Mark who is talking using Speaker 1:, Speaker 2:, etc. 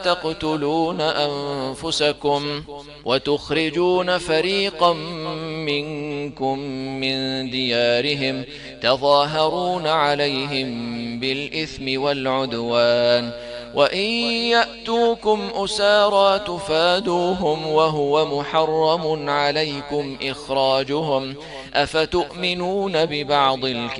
Speaker 1: تقتلون أنفسكم وتخرجون فريقا منكم من ديارهم تظاهرون عليهم بالإثم والعدوان وإن يأتوكم أسارى تفادوهم وهو محرم عليكم إخراجهم أفتؤمنون ببعض الكتاب